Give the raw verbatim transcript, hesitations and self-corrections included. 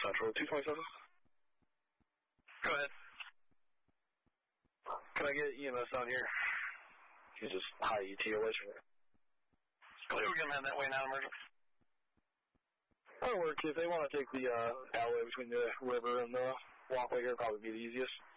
Central two twenty-seven. Go ahead. Can I get E M S out here? You just high E T away from it. We'll get them that way now, emergency. That'll work. If they want to take the uh, alleyway between the river and the walkway here, probably be the easiest.